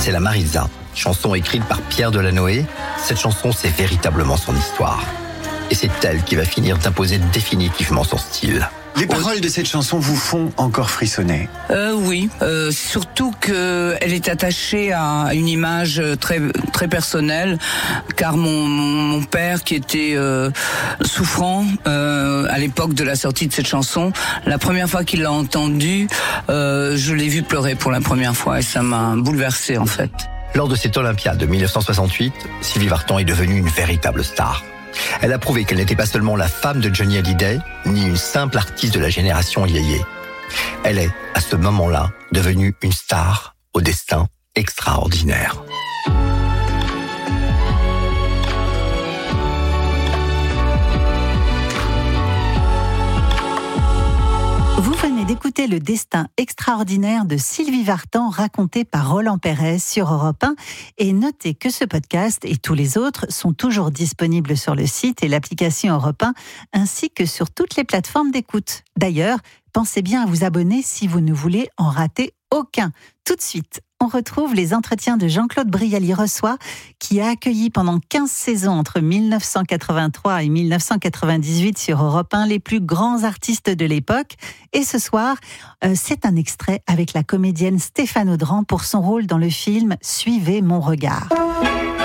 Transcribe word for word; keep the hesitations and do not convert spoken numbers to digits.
c'est la Marisa, chanson écrite par Pierre Delanoë. Cette chanson, c'est véritablement son histoire. Et c'est elle qui va finir d'imposer définitivement son style. Les paroles de cette chanson vous font encore frissonner. Euh, oui, euh, surtout qu'elle est attachée à une image très très personnelle, car mon mon père qui était euh, souffrant euh, à l'époque de la sortie de cette chanson, la première fois qu'il l'a entendue, euh, je l'ai vu pleurer pour la première fois et ça m'a bouleversée en fait. Lors de cette Olympiade de dix-neuf cent soixante-huit, Sylvie Vartan est devenue une véritable star. Elle a prouvé qu'elle n'était pas seulement la femme de Johnny Hallyday, ni une simple artiste de la génération yéyé. Elle est, à ce moment-là, devenue une star au destin extraordinaire. Vous venez d'écouter le destin extraordinaire de Sylvie Vartan raconté par Roland Pérez sur Europe un. Et notez que ce podcast et tous les autres sont toujours disponibles sur le site et l'application Europe un, ainsi que sur toutes les plateformes d'écoute. D'ailleurs, pensez bien à vous abonner si vous ne voulez en rater aucun. Tout de suite, on retrouve les entretiens de Jean-Claude Brialy-Reçoit, qui a accueilli pendant quinze saisons entre dix-neuf cent quatre-vingt-trois et dix-neuf cent quatre-vingt-dix-huit sur Europe un les plus grands artistes de l'époque. Et ce soir, euh, c'est un extrait avec la comédienne Stéphane Audran pour son rôle dans le film « Suivez mon regard ».